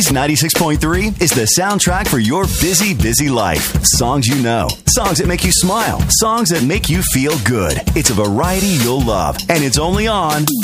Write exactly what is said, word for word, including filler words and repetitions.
Mix ninety-six point three is the soundtrack for your busy, busy life. Songs you know, songs that make you smile, songs that make you feel good. It's a variety you'll love, and it's only on